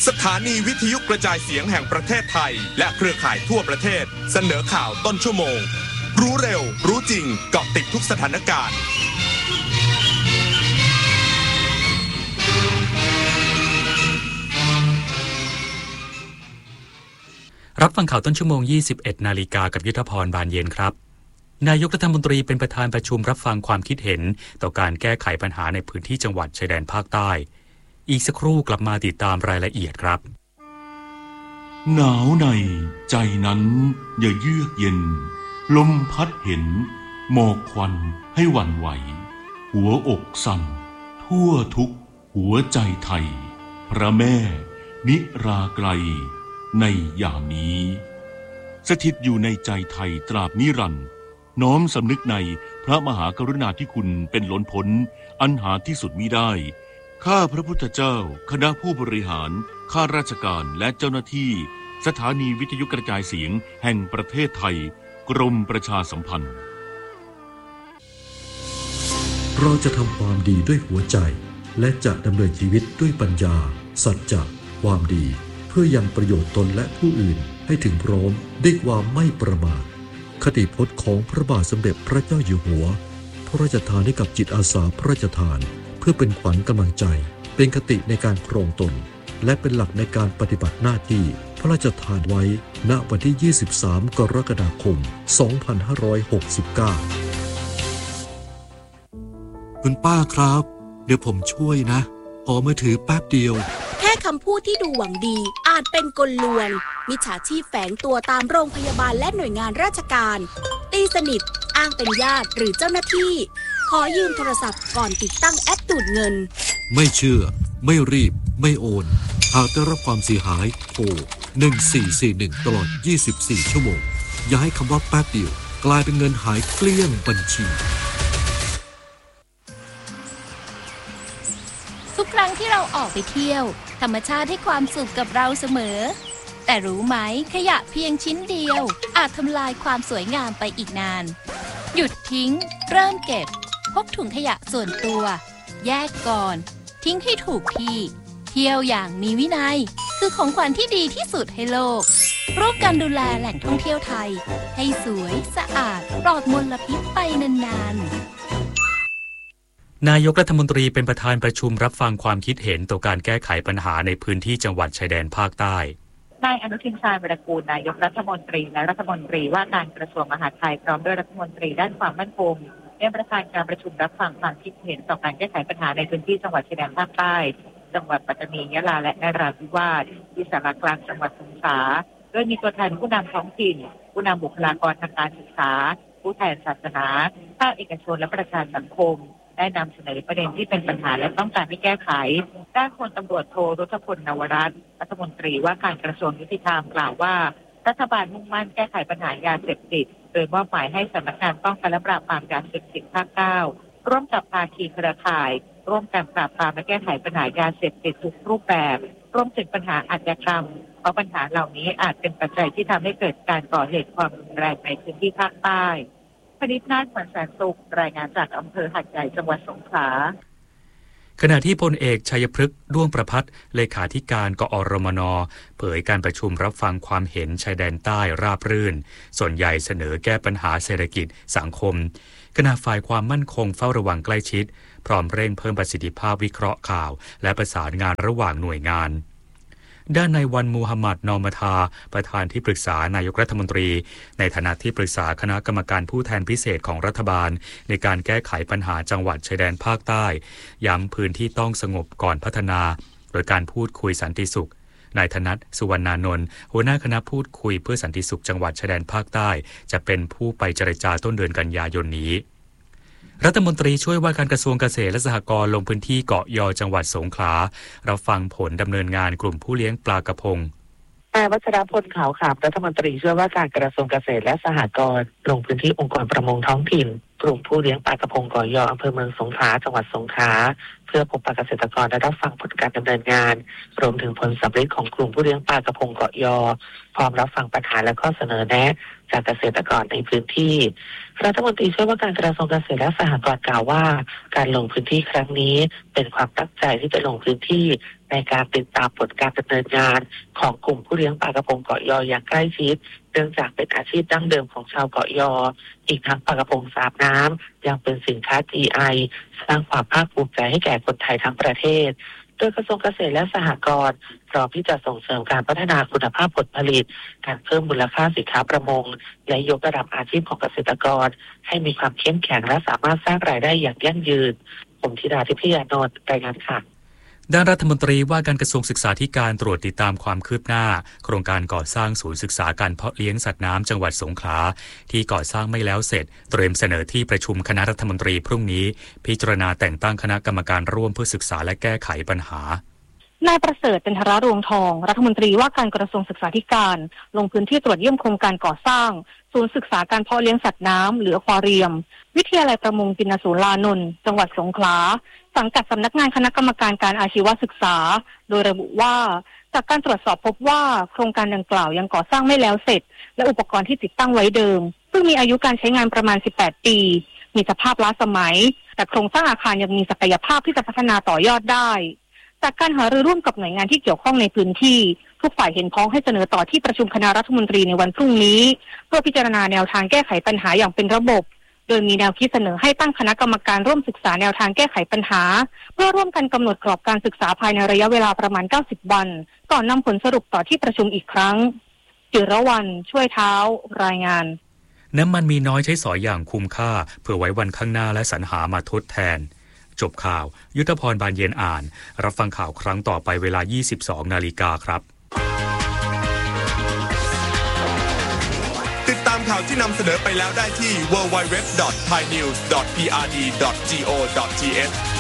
สถานีวิทยุกระจายเสียงแห่งประเทศไทยและเครือข่ายทั่วประเทศเสนอข่าวต้นชั่วโมงรู้เร็วรู้จริงเกาะติดทุกสถานการณ์รับฟังข่าวต้นชั่วโมง 21 นาฬิกากับยุทธพรบานเย็นครับนายกรัฐมนตรีเป็นประธานประชุมรับฟังความคิดเห็นต่อการแก้ไขปัญหาในพื้นที่จังหวัดชายแดนภาคใต้อีกสักครู่กลับมาติดตามรายละเอียดครับหนาวในใจนั้นอย่าเยือกเย็นลมพัดเห็นหมอกควันให้หวั่นไหวหัวอกสั่นทั่วทุกหัวใจไทยพระแม่นิราไกลในยามนี้สถิตอยู่ในใจไทยตราบนิรันดร์น้อมสำนึกในพระมหากรุณาธิคุณเป็นล้นพ้นอันหาที่สุดมิได้ข้าพระพุทธเจ้าคณะผู้บริหารข้าราชการและเจ้าหน้าที่สถานีวิทยุกระจายเสียงแห่งประเทศไทยกรมประชาสัมพันธ์เราจะทำความดีด้วยหัวใจและจะดำเนินชีวิตด้วยปัญญาสัจจะความดีเพื่อยังประโยชน์ตนและผู้อื่นให้ถึงพร้อมด้วยความไม่ประมาทคติพจน์ของพระบาทสมเด็จพระเจ้าอยู่หัวพระราชทานให้กับจิตอาสาพระราชทานเพื่อเป็นขวัญกำลังใจเป็นคติในการครองตนและเป็นหลักในการปฏิบัติหน้าที่พระราชทานไว้ณวันที่ 23 กรกฎาคม 2569 คุณป้าครับเดี๋ยวผมช่วยนะขอมือถือแป๊บเดียวแค่คำพูดที่ดูหวังดีอาจเป็นกลลวงมิจฉาชีพแฝงตัวตามโรงพยาบาลและหน่วยงานราชการตีสนิทอ้างเป็นญาติหรือเจ้าหน้าที่ขอยืมโทรศัพท์ก่อนติดตั้งแอปดูดเงินไม่เชื่อไม่รีบไม่โอนหากได้รับความเสียหายโทร1441ตลอด24ชั่วโมงอย่าให้คำว่าแป๊บเดียวกลายเป็นเงินหายเกลี้ยงบัญชีทุกครั้งที่เราออกไปเที่ยวธรรมชาติให้ความสุขกับเราเสมอแต่รู้ไหมขยะเพียงชิ้นเดียวอาจทำลายความสวยงามไปอีกนานหยุดทิ้งเริ่มเก็บพกถุงขยะส่วนตัวแยกก่อนทิ้งให้ถูกที่เที่ยวอย่างมีวินัยคือของขวัญที่ดีที่สุดให้โลกร่วมกันดูแลแหล่งท่องเที่ยวไทยให้สวยสะอาดปลอดมลพิษไปนานนายกรัฐมนตรีเป็นประธานประชุมรับฟังความคิดเห็นต่อการแก้ไขปัญหาในพื้นที่จังหวัดชายแดนภาคใต้นายอนุทินชาญวิรากูลนายกรัฐมนตรีและรัฐมนตรีว่าการกระทรวงมหาดไทยพร้อมด้วยรัฐมนตรีด้านความมั่นคงเป็นประธานการประชุมรับฟังความคิดเห็นต่อการแก้ไขปัญหาในพื้นที่จังหวัดชายแดนภาคใต้จังหวัดปัตตานียะลาและนราธิวาสที่ศาลากลางจังหวัดสงขลาโดยมีตัวแทนผู้นำท้องถิ่นผู้นำบุคลากรทางการศึกษาผู้แทนศาสนาภาคเอกชนและประชาสังคมได้นำเสนอประเด็นที่เป็นปัญหาและต้องการให้แก้ไขด้านพลตำรวจโทรุธพล นวรัตน์รัฐมนตรีว่าการกระทรวงยุติธรรมกล่าวว่ารัฐบาลมุ่งมั่นแก้ไขปัญหายาเสพติดโดยมอบหมายให้สำนักงานป้องกันและปราบปรามยาเสพติดภาค 9ร่วมกับภาคีเครือข่ายร่วมกันปราบปรามและแก้ไขปัญหายาเสพติดทุกรูปแบบรวมถึงปัญหาอาชญากรรมเพราะปัญหาเหล่านี้อาจเป็นปัจจัยที่ทำให้เกิดการก่อเหตุความรุนแรงในพื้นที่ภาคใต้พนิษฐ์นาฏ ขวัญแสนสุขรายงานจากอำเภอหาดใหญ่จังหวัดสงขลาขณะที่พลเอกชัยพฤกษ์ด้วงประภัสเลขาธิการกอรมนเผยการประชุมรับฟังความเห็นชายแดนใต้ราบรื่นส่วนใหญ่เสนอแก้ปัญหาเศรษฐกิจสังคมขณะฝ่ายความมั่นคงเฝ้าระวังใกล้ชิดพร้อมเร่งเพิ่มประสิทธิภาพวิเคราะห์ข่าวและประสานงานระหว่างหน่วยงานด้านนายวันมูฮัมหมัดนอมทาประธานที่ปรึกษานายกรัฐมนตรีในฐานะที่ปรึกษาคณะกรรมการผู้แทนพิเศษของรัฐบาลในการแก้ไขปัญหาจังหวัดชายแดนภาคใต้ย้ำพื้นที่ต้องสงบก่อนพัฒนาโดยการพูดคุยสันติสุขนายธนัท สุวรรณานนท์หัวหน้าคณะพูดคุยเพื่อสันติสุขจังหวัดชายแดนภาคใต้จะเป็นผู้ไปเจรจาต้นเดือนกันยายนนี้รัฐมนตรีช่วยว่าการกระทรวงเกษตรและสหกรณ์ลงพื้นที่เกาะยอจังหวัดสงขลารับฟังผลดำเนินงานกลุ่มผู้เลี้ยงปลากระพงนายวัชรพลขาวขำรัฐมนตรีช่วยว่าการกระทรวงเกษตรและสหกรณ์ลงพื้นที่องค์กรประมงท้องถิ่นกลุ่มผู้เลี้ยงปลากระพงเกาะยออำเภอเมืองสงขลาจังหวัดสงขลาเพื่อพบปะเกษตรกรและรับฟังผลการดำเนินงานรวมถึงผลสำเร็จของกลุ่มผู้เลี้ยงปลากระพงเกาะยอพร้อมรับฟังปัญหาและข้อเสนอแนะจากเกษตรกรในพื้นที่รัฐมนตรีช่วยว่าการกระทรวงเกษตรและสหกรณ์กล่าวว่าการลงพื้นที่ครั้งนี้เป็นความตั้งใจที่จะลงพื้นที่ในการติดตามผลการดำเนินงานของกลุ่มผู้เลี้ยงปลากระพงเกาะยออย่างใกล้ชิดเนื่องจากเป็นอาชีพดั้งเดิมของชาวเกาะยออีกทั้งปลากระพงสาบน้ำยังเป็นสินค้า GI สร้างความภาคภูมิใจให้แก่คนไทยทั้งประเทศโดยกระทรวงเกษตรและสหกรณ์พร้อมที่จะส่งเสริมการพัฒนาคุณภาพผลผลิตการเพิ่มมูลค่าสินค้าประมงและยกระดับอาชีพของเกษตรกรให้มีความเข้มแข็งและสามารถสร้างรายได้อย่างยั่งยืนผมธิดาทิพยานนท์รายงานค่ะด้านรัฐมนตรีว่าการกระทรวงศึกษาธิการตรวจติดตามความคืบหน้าโครงการก่อสร้างศูนย์ศึกษาการเพาะเลี้ยงสัตว์น้ำจังหวัดสงขลาที่ก่อสร้างไม่แล้วเสร็จเตรียมเสนอที่ประชุมคณะรัฐมนตรีพรุ่งนี้พิจารณาแต่งตั้งคณะกรรมการร่วมเพื่อศึกษาและแก้ไขปัญหานายประเสริฐ จันทรรวงทองรัฐมนตรีว่าการกระทรวงศึกษาธิการลงพื้นที่ตรวจเยี่ยมโครงการก่อสร้างศูนย์ศึกษาการเพาะเลี้ยงสัตว์น้ำหรืออควาเรียมวิทยาลัยประมงจินสูรลานนท์จังหวัดสงขลาสังกัดสำนักงานคณะกรรมการการอาชีวศึกษาโดยระบุว่าจากการตรวจสอบพบว่าโครงการดังกล่าวยังก่อสร้างไม่แล้วเสร็จและอุปกรณ์ที่ติดตั้งไว้เดิมซึ่งมีอายุการใช้งานประมาณ18ปีมีสภาพล้าสมัยแต่โครงสร้างอาคารยังมีศักยภาพที่จะพัฒนาต่อยอดได้จากการหารือร่วมกับหน่วยงานที่เกี่ยวข้องในพื้นที่ทุกฝ่ายเห็นพ้องให้เสนอต่อที่ประชุมคณะรัฐมนตรีในวันพรุ่งนี้เพื่อพิจารณาแนวทางแก้ไขปัญหาอย่างเป็นระบบโดยมีแนวคิดเสนอให้ตั้งคณะกรรมการร่วมศึกษาแนวทางแก้ไขปัญหาเพื่อร่วมกันกำหนดกรอบการศึกษาภายในระยะเวลาประมาณ90วันก่อนนำผลสรุปต่อที่ประชุมอีกครั้งจิรวรรณช่วยเท้ารายงานน้ำมันมีน้อยใช้สอยอย่างคุ้มค่าเพื่อไว้วันข้างหน้าและสรรหามาทดแทนจบข่าวยุทธพรบานเย็นอ่านรับฟังข่าวครั้งต่อไปเวลา 22 นาฬิกาครับติดตามข่าวที่นำเสนอไปแล้วได้ที่ www.thainews.prd.go.th